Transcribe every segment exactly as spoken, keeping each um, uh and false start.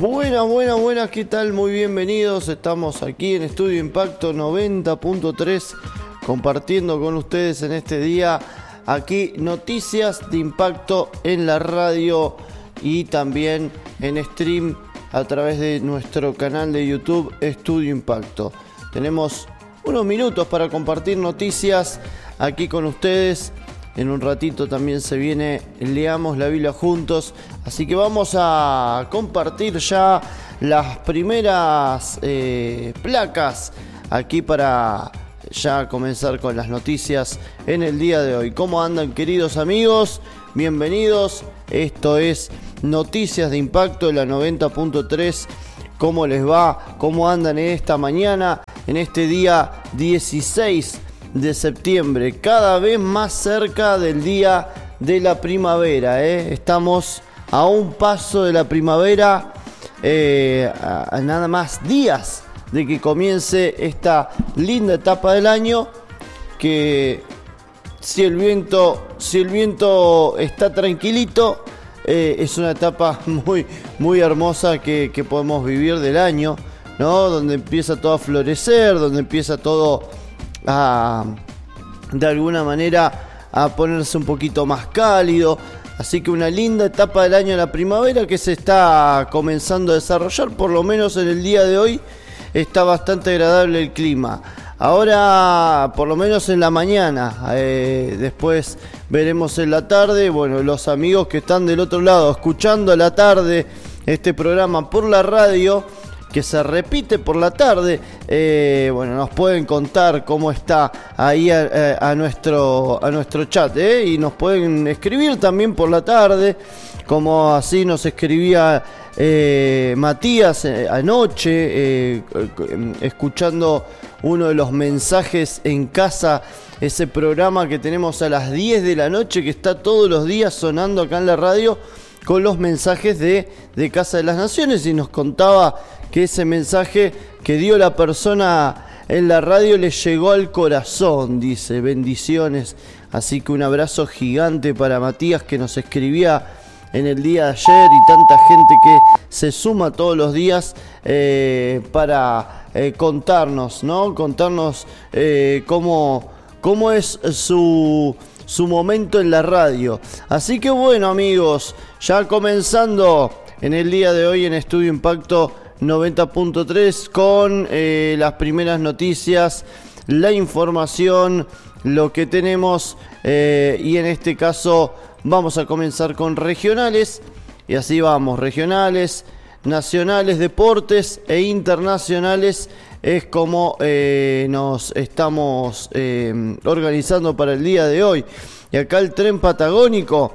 Buenas, buenas, buenas, ¿qué tal? Muy bienvenidos, estamos aquí en Estudio Impacto noventa punto tres compartiendo con ustedes en este día aquí noticias de impacto en la radio y también en stream a través de nuestro canal de YouTube Estudio Impacto. Tenemos unos minutos para compartir noticias aquí con ustedes. En un ratito también se viene Leamos la Biblia juntos. Así que vamos a compartir ya las primeras eh, placas aquí para ya comenzar con las noticias en el día de hoy. ¿Cómo andan, queridos amigos? Bienvenidos. Esto es Noticias de Impacto de la noventa punto tres. ¿Cómo les va? ¿Cómo andan en esta mañana? En este día dieciséis de septiembre, cada vez más cerca del día de la primavera, ¿eh? Estamos a un paso de la primavera, eh, a, a nada más días de que comience esta linda etapa del año, que si el viento, si el viento está tranquilito, eh, es una etapa muy, muy hermosa que, que podemos vivir del año, ¿no? Donde empieza todo a florecer, donde empieza todo a, de alguna manera, a ponerse un poquito más cálido. Así que una linda etapa del año, la primavera, que se está comenzando a desarrollar. Por lo menos en el día de hoy está bastante agradable el clima. Ahora, por lo menos en la mañana, eh, después veremos en la tarde. Bueno, los amigos que están del otro lado escuchando a la tarde este programa por la radio, que se repite por la tarde, eh, bueno, nos pueden contar cómo está ahí a, a, nuestro, a nuestro chat, ¿eh? Y nos pueden escribir también por la tarde, como así nos escribía eh, Matías eh, anoche, eh, escuchando uno de los mensajes en casa, ese programa que tenemos a las diez de la noche, que está todos los días sonando acá en la radio, con los mensajes de, de Casa de las Naciones, y nos contaba que ese mensaje que dio la persona en la radio le llegó al corazón, dice, bendiciones. Así que un abrazo gigante para Matías, que nos escribía en el día de ayer, y tanta gente que se suma todos los días eh, para eh, contarnos, ¿no? Contarnos eh, cómo, cómo es su... su momento en la radio. Así que bueno, amigos, ya comenzando en el día de hoy en Estudio Impacto noventa punto tres con eh, las primeras noticias, la información, lo que tenemos, eh, y en este caso vamos a comenzar con regionales, y así vamos, regionales, nacionales, deportes e internacionales. Es como eh, nos estamos eh, organizando para el día de hoy. Y acá el tren patagónico,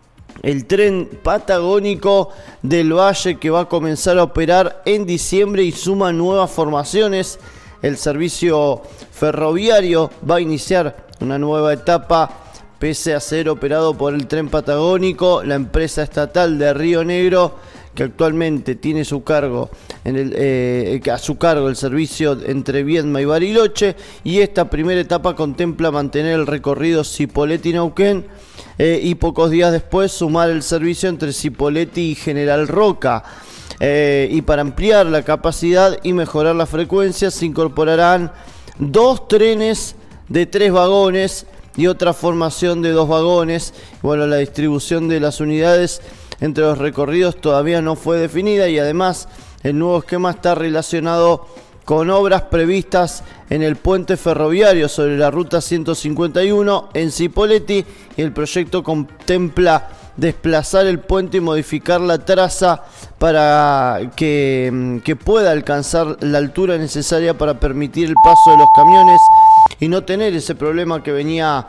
el tren patagónico del Valle, que va a comenzar a operar en diciembre y suma nuevas formaciones. El servicio ferroviario va a iniciar una nueva etapa, pese a ser operado por el tren patagónico, la empresa estatal de Río Negro, que actualmente tiene su cargo en el, eh, a su cargo el servicio entre Viedma y Bariloche, y esta primera etapa contempla mantener el recorrido Cipolletti-Neuquén eh, y pocos días después sumar el servicio entre Cipolletti y General Roca. Eh, y para ampliar la capacidad y mejorar la frecuencia se incorporarán dos trenes de tres vagones y otra formación de dos vagones. Bueno, la distribución de las unidades entre los recorridos todavía no fue definida, y además el nuevo esquema está relacionado con obras previstas en el puente ferroviario sobre la ruta ciento cincuenta y uno en Cipolletti, y el proyecto contempla desplazar el puente y modificar la traza para que, que pueda alcanzar la altura necesaria para permitir el paso de los camiones y no tener ese problema que venía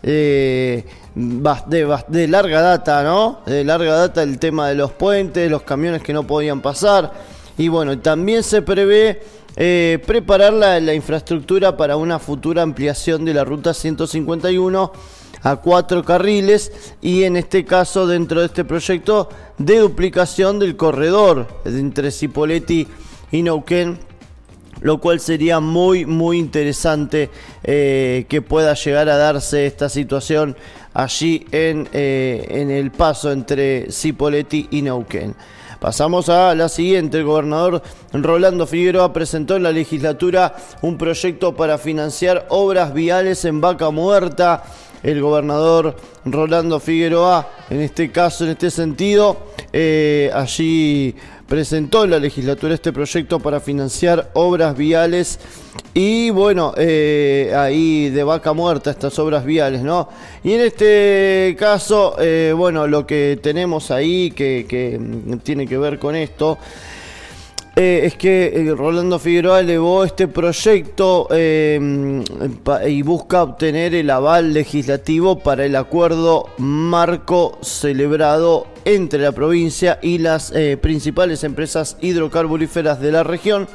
eh, de, de larga data, ¿no? De larga data el tema de los puentes, los camiones que no podían pasar. Y bueno, también se prevé eh, preparar la, la infraestructura para una futura ampliación de la ruta ciento cincuenta y uno a cuatro carriles, y en este caso, dentro de este proyecto de duplicación del corredor entre Cipolletti y Neuquén, lo cual sería muy muy interesante eh, que pueda llegar a darse esta situación allí en, eh, en el paso entre Cipolletti y Neuquén. Pasamos a la siguiente. El gobernador Rolando Figueroa presentó en la legislatura un proyecto para financiar obras viales en Vaca Muerta. El gobernador Rolando Figueroa, en este caso, en este sentido, eh, allí presentó en la legislatura este proyecto para financiar obras viales y bueno, eh, ahí de Vaca Muerta estas obras viales, ¿no? Y en este caso, eh, bueno, lo que tenemos ahí que, que tiene que ver con esto Eh, es que eh, Rolando Figueroa elevó este proyecto eh, pa, y busca obtener el aval legislativo para el acuerdo marco celebrado entre la provincia y las eh, principales empresas hidrocarburíferas de la región.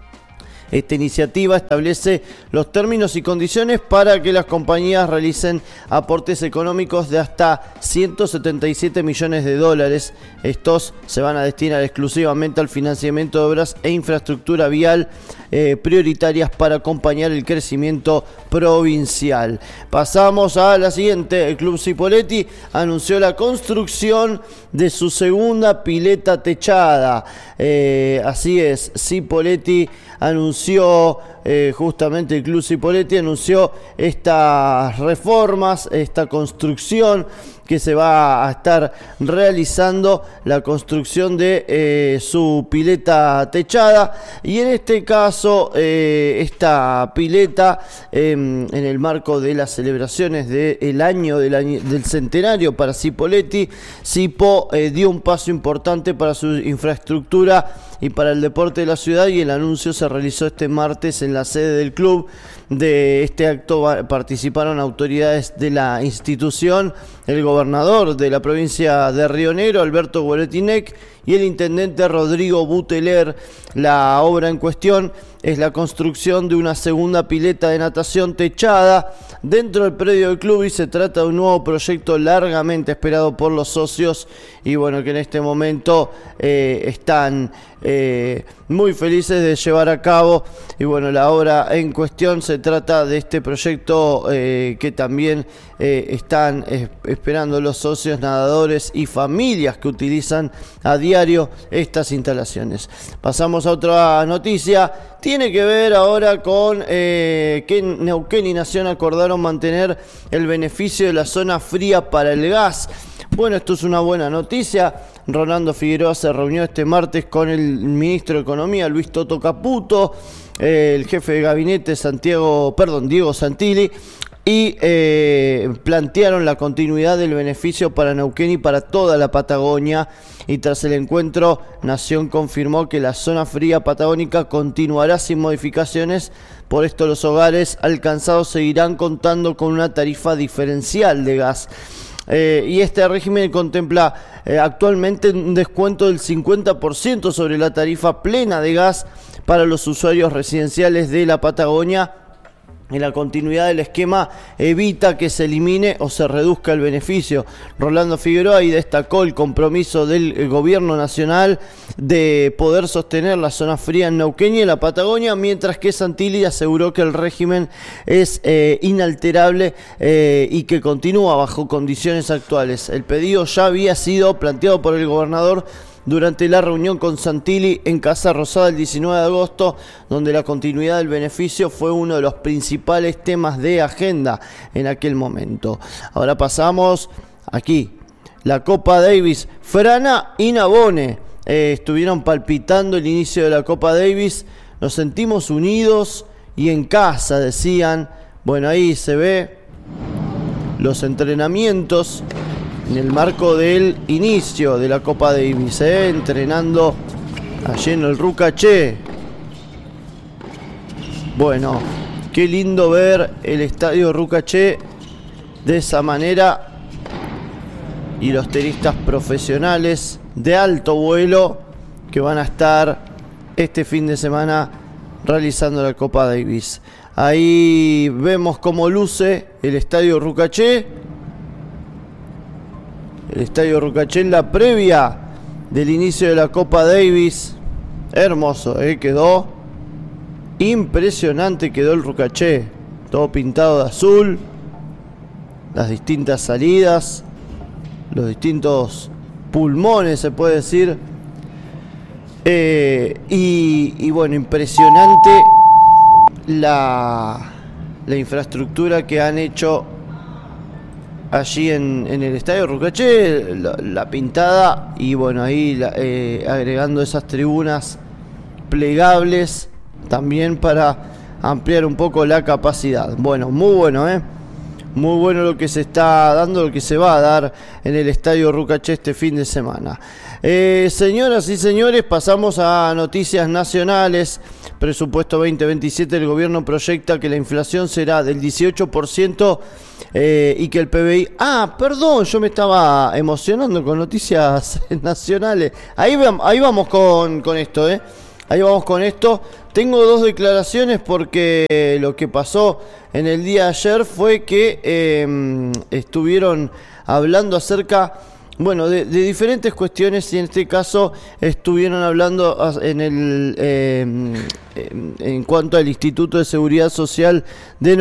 Esta iniciativa establece los términos y condiciones para que las compañías realicen aportes económicos de hasta ciento setenta y siete millones de dólares. Estos se van a destinar exclusivamente al financiamiento de obras e infraestructura vial eh, prioritarias para acompañar el crecimiento provincial. Pasamos a la siguiente. El Club Cipolletti anunció la construcción de su segunda pileta techada. Eh, así es, Cipolletti anunció, eh, justamente el Club Cipolletti anunció estas reformas, esta construcción que se va a estar realizando, la construcción de eh, su pileta techada, y en este caso eh, esta pileta eh, en el marco de las celebraciones del año del, año, del centenario para Cipolletti, Cipo eh, dio un paso importante para su infraestructura y para el deporte de la ciudad, y el anuncio se realizó este martes en la sede del club. De este acto participaron autoridades de la institución, el gobernador de la provincia de Río Negro, Alberto Gueretinec, y el intendente Rodrigo Buteler. La obra en cuestión es la construcción de una segunda pileta de natación techada dentro del predio del club, y se trata de un nuevo proyecto largamente esperado por los socios, y bueno, que en este momento eh, están eh, muy felices de llevar a cabo. Y bueno, la obra en cuestión se trata de este proyecto eh, que también eh, están eh, esperando los socios, nadadores y familias que utilizan a diario estas instalaciones. Pasamos a otra noticia. Tiene que ver ahora con eh, que Neuquén y Nación acordaron mantener el beneficio de la zona fría para el gas. Bueno, esto es una buena noticia. Rolando Figueroa se reunió este martes con el ministro de Economía, Luis Toto Caputo, eh, el jefe de gabinete, Santiago, perdón, Diego Santilli, y eh, plantearon la continuidad del beneficio para Neuquén y para toda la Patagonia. Y tras el encuentro, Nación confirmó que la zona fría patagónica continuará sin modificaciones. Por esto, los hogares alcanzados seguirán contando con una tarifa diferencial de gas. Eh, y este régimen contempla eh, actualmente un descuento del cincuenta por ciento sobre la tarifa plena de gas para los usuarios residenciales de la Patagonia. En la continuidad del esquema evita que se elimine o se reduzca el beneficio. Rolando Figueroa y destacó el compromiso del gobierno nacional de poder sostener la zona fría en Neuquén y en la Patagonia, mientras que Santilli aseguró que el régimen es eh, inalterable eh, y que continúa bajo condiciones actuales. El pedido ya había sido planteado por el gobernador durante la reunión con Santilli en Casa Rosada el diecinueve de agosto, donde la continuidad del beneficio fue uno de los principales temas de agenda en aquel momento. Ahora pasamos aquí, la Copa Davis. Frana y Nabone eh, estuvieron palpitando el inicio de la Copa Davis. Nos sentimos unidos y en casa, decían. Bueno, ahí se ve los entrenamientos en el marco del inicio de la Copa Davis, ¿eh? entrenando allí en el Rucaché. Bueno, qué lindo ver el estadio Rucaché de esa manera, y los tenistas profesionales de alto vuelo que van a estar este fin de semana realizando la Copa Davis. Ahí vemos cómo luce el estadio Rucaché. El estadio Rucaché en la previa del inicio de la Copa Davis. Hermoso, ¿eh? Quedó. Impresionante quedó el Rucaché, todo pintado de azul, las distintas salidas, los distintos pulmones, se puede decir. Eh, y, y bueno, impresionante la, la infraestructura que han hecho allí en, en el estadio Rucaché, la, la pintada, y bueno, ahí la, eh, agregando esas tribunas plegables también para ampliar un poco la capacidad. Bueno, muy bueno, ¿eh? Muy bueno lo que se está dando, lo que se va a dar en el estadio Rucaché este fin de semana. Eh, señoras y señores, pasamos a noticias nacionales. Presupuesto veinte veintisiete, el gobierno proyecta que la inflación será del dieciocho por ciento eh, y que el P B I... Ah, perdón, yo me estaba emocionando con noticias nacionales. Ahí, ahí vamos con, con esto, ¿eh? Ahí vamos con esto. Tengo dos declaraciones porque lo que pasó en el día de ayer fue que eh, estuvieron hablando acerca, bueno, de, de diferentes cuestiones, y en este caso estuvieron hablando en el eh, en cuanto al Instituto de Seguridad Social de